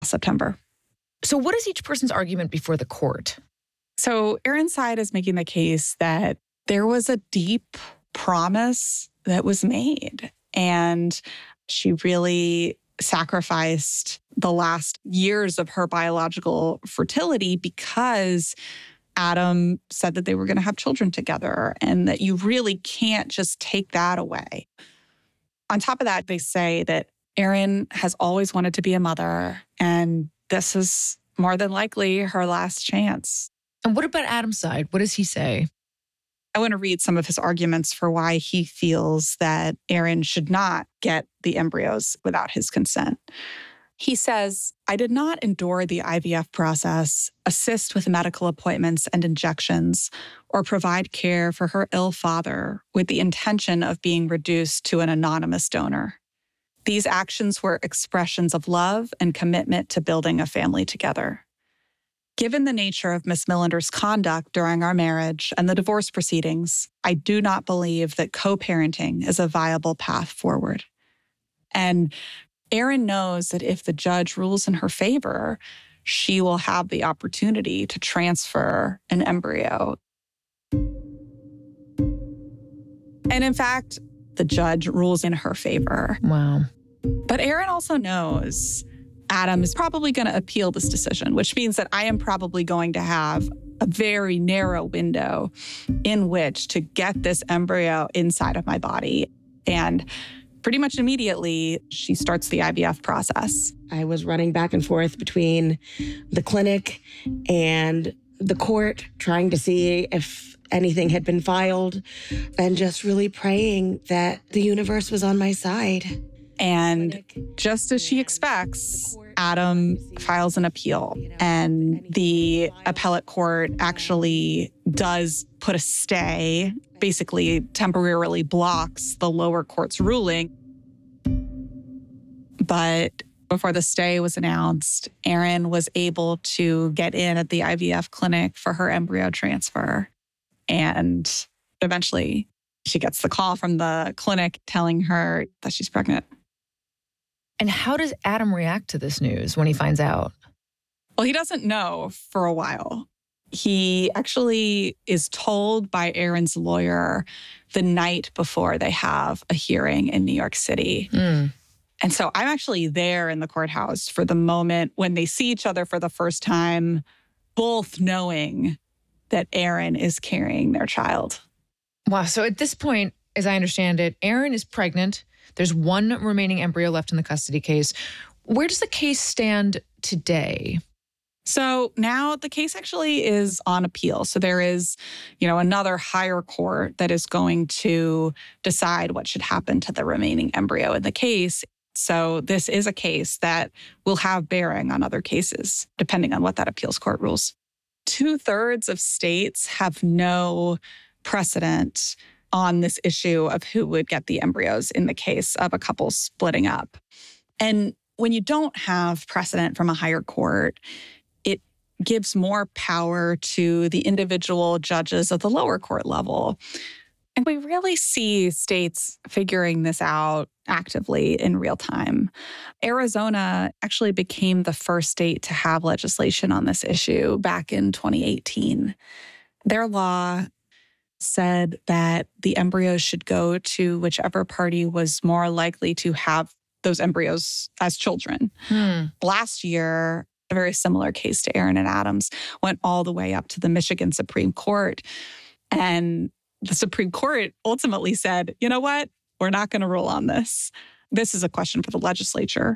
September. So what is each person's argument before the court? So Erin's side is making the case that there was a deep promise that was made, and she really sacrificed the last years of her biological fertility because Adam said that they were going to have children together, and that you really can't just take that away. On top of that, they say that Erin has always wanted to be a mother, and this is more than likely her last chance. And what about Adam's side? What does he say? I want to read some of his arguments for why he feels that Erin should not get the embryos without his consent. He says, "I did not endure the IVF process, assist with medical appointments and injections, or provide care for her ill father with the intention of being reduced to an anonymous donor. These actions were expressions of love and commitment to building a family together. Given the nature of Miss Millender's conduct during our marriage and the divorce proceedings, I do not believe that co-parenting is a viable path forward." And Erin knows that if the judge rules in her favor, she will have the opportunity to transfer an embryo. And in fact, the judge rules in her favor. Wow. But Erin also knows Adam is probably going to appeal this decision, which means that I am probably going to have a very narrow window in which to get this embryo inside of my body. And pretty much immediately, she starts the IVF process. I was running back and forth between the clinic and the court, trying to see if anything had been filed, and just really praying that the universe was on my side. And just as she expects, Adam files an appeal, and the appellate court actually does put a stay, basically temporarily blocks the lower court's ruling. But before the stay was announced, Erin was able to get in at the IVF clinic for her embryo transfer. And eventually she gets the call from the clinic telling her that she's pregnant. And how does Adam react to this news when he finds out? Well, he doesn't know for a while. He actually is told by Erin's lawyer the night before they have a hearing in New York City. And so I'm actually there in the courthouse for the moment when they see each other for the first time, both knowing that Erin is carrying their child. Wow. So at this point, as I understand it, Erin is pregnant. There's one remaining embryo left in the custody case. Where does the case stand today? So now the case actually is on appeal. So there is, another higher court that is going to decide what should happen to the remaining embryo in the case. So this is a case that will have bearing on other cases, depending on what that appeals court rules. 2/3 of states have no precedent on this issue of who would get the embryos in the case of a couple splitting up. And when you don't have precedent from a higher court, it gives more power to the individual judges of the lower court level. And we really see states figuring this out actively in real time. Arizona actually became the first state to have legislation on this issue back in 2018. Their law said that the embryos should go to whichever party was more likely to have those embryos as children. Last year, a very similar case to Erin and Adam's went all the way up to the Michigan Supreme Court. And the Supreme Court ultimately said, you know what? We're not going to rule on this. This is a question for the legislature.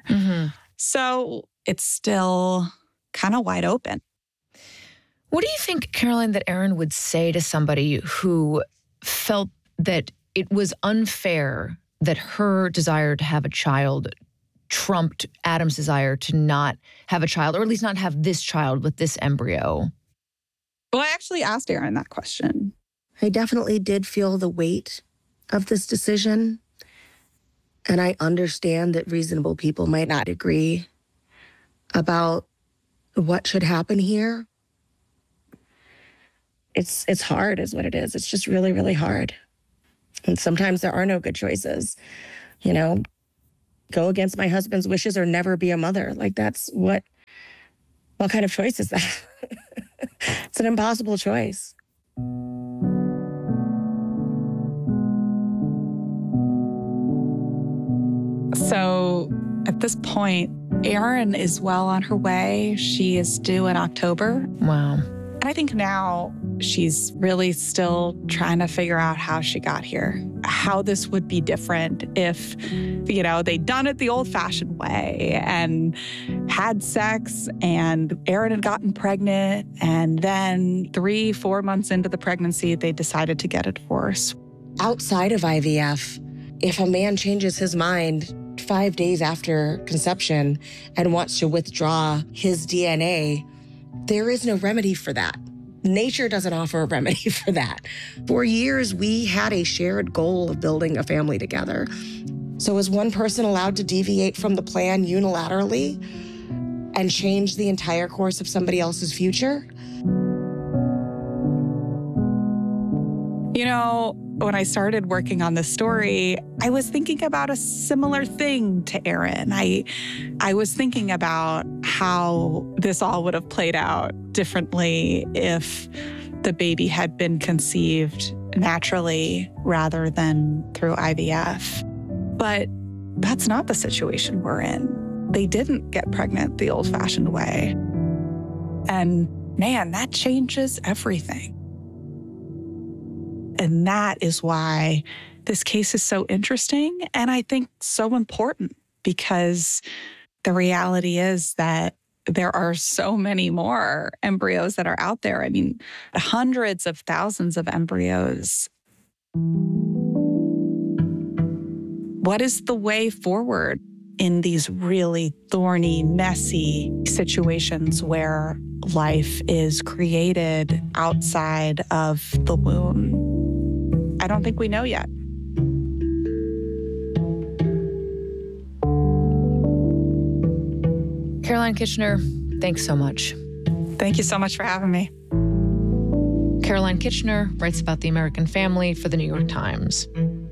So it's still kind of wide open. What do you think, Caroline, that Erin would say to somebody who felt that it was unfair that her desire to have a child trumped Adam's desire to not have a child, or at least not have this child with this embryo? Well, I actually asked Erin that question. I definitely did feel the weight of this decision. And I understand that reasonable people might not agree about what should happen here. It's hard is what it is. It's just really, really hard. And sometimes there are no good choices. Go against my husband's wishes or never be a mother. Like, that's what What kind of choice is that? It's an impossible choice. So at this point, Erin is well on her way. She is due in October. Wow. And I think now she's really still trying to figure out how she got here, how this would be different if, they'd done it the old-fashioned way and had sex and Erin had gotten pregnant. And then 3-4 months into the pregnancy, they decided to get a divorce. Outside of IVF, if a man changes his mind 5 days after conception and wants to withdraw his DNA, there is no remedy for that. Nature doesn't offer a remedy for that. For years, we had a shared goal of building a family together. So is one person allowed to deviate from the plan unilaterally and change the entire course of somebody else's future? When I started working on this story, I was thinking about a similar thing to Erin. I was thinking about how this all would have played out differently if the baby had been conceived naturally rather than through IVF. But that's not the situation we're in. They didn't get pregnant the old-fashioned way. And man, that changes everything. And that is why this case is so interesting and I think so important, because the reality is that there are so many more embryos that are out there. I mean, hundreds of thousands of embryos. What is the way forward in these really thorny, messy situations where life is created outside of the womb? I don't think we know yet. Caroline Kitchener, thanks so much. Thank you so much for having me. Caroline Kitchener writes about the American family for the New York Times.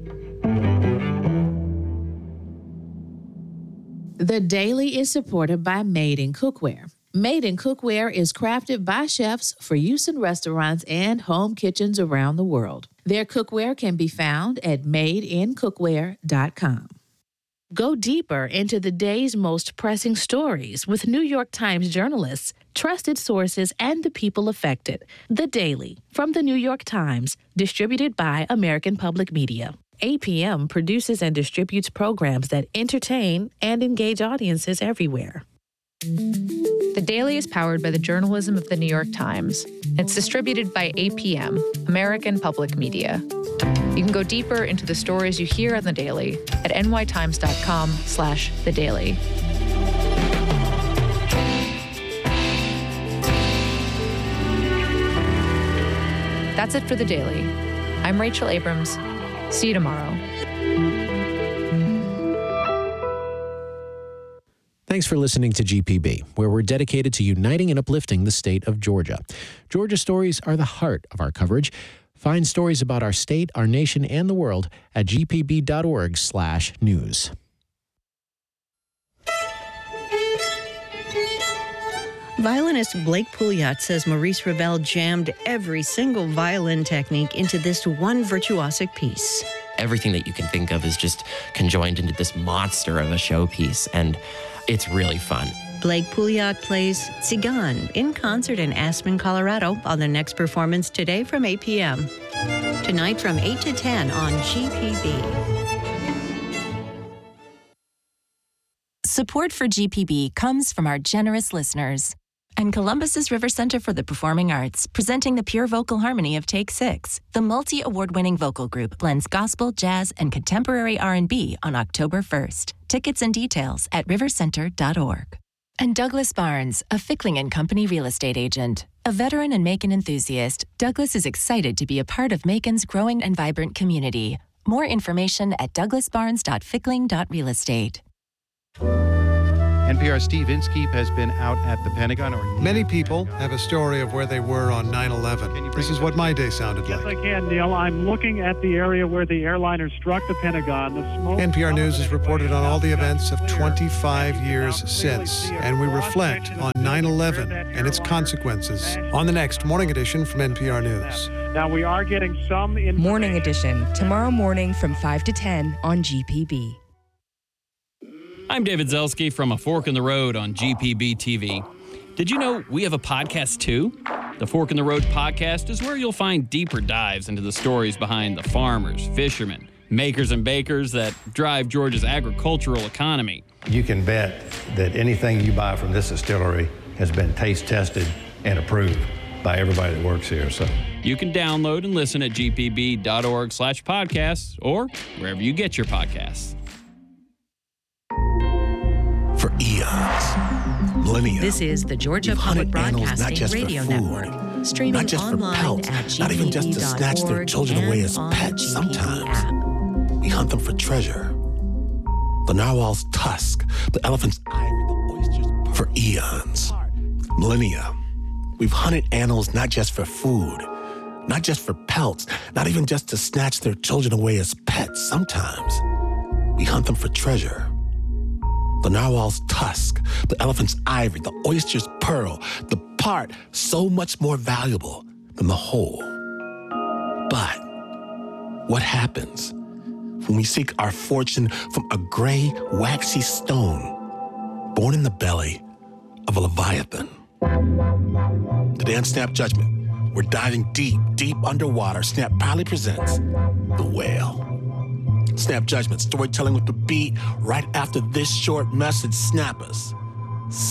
The Daily is supported by Made in Cookware. Made in Cookware is crafted by chefs for use in restaurants and home kitchens around the world. Their cookware can be found at madeincookware.com. Go deeper into the day's most pressing stories with New York Times journalists, trusted sources, and the people affected. The Daily, from the New York Times, distributed by American Public Media. APM produces and distributes programs that entertain and engage audiences everywhere. The Daily is powered by the journalism of the New York Times. It's distributed by APM, American Public Media. You can go deeper into the stories you hear on The Daily at nytimes.com/The Daily. That's it for The Daily. I'm Rachel Abrams. See you tomorrow. Thanks for listening to GPB, where we're dedicated to uniting and uplifting the state of Georgia. Georgia stories are the heart of our coverage. Find stories about our state, our nation, and the world at gpb.org/news. Violinist Blake Pouliot says Maurice Ravel jammed every single violin technique into this one virtuosic piece. Everything that you can think of is just conjoined into this monster of a showpiece, and it's really fun. Blake Pouliot plays Tzigan in concert in Aspen, Colorado on the next performance today from 8 p.m. Tonight from 8 to 10 on GPB. Support for GPB comes from our generous listeners and Columbus's River Center for the Performing Arts, presenting the pure vocal harmony of Take 6. The multi-award-winning vocal group blends gospel, jazz, and contemporary R&B on October 1st. Tickets and details at rivercenter.org. And Douglas Barnes, a Fickling & Company real estate agent. A veteran and Macon enthusiast, Douglas is excited to be a part of Macon's growing and vibrant community. More information at douglasbarnes.fickling.realestate. NPR's Steve Inskeep has been out at the Pentagon. Many people have a story of where they were on 9/11. This is what my day sounded like. Yes, I can, Neil. I'm looking at the area where the airliner struck the Pentagon. The smoke. NPR News has reported on all the events of 25 years since, and we reflect on 9/11 and its consequences on the next Morning Edition from NPR News. Now, we are getting some information. Morning Edition, tomorrow morning from 5 to 10 on GPB. I'm David Zelski from A Fork in the Road on GPB TV. Did you know we have a podcast too? The Fork in the Road podcast is where you'll find deeper dives into the stories behind the farmers, fishermen, makers and bakers that drive Georgia's agricultural economy. You can bet that anything you buy from this distillery has been taste tested and approved by everybody that works here. So you can download and listen at gpb.org/podcasts or wherever you get your podcasts. For eons, millennia. This is the Georgia Public Broadcasting Radio Network, streaming not just online for pelts, at not even just to snatch their children away as pets. Sometimes we hunt them for treasure. The narwhal's tusk, the elephant's ivory, the oyster's pearl. For eons, millennia, we've hunted animals not just for food, not just for pelts, not even just to snatch their children away as pets. Sometimes we hunt them for treasure. The narwhal's tusk, the elephant's ivory, the oyster's pearl, the part so much more valuable than the whole. But what happens when we seek our fortune from a gray, waxy stone born in the belly of a leviathan? Today on Snap Judgment, we're diving deep, deep underwater. Snap proudly presents The Whale. Snap Judgment, storytelling with the beat right after this short message. Snappers,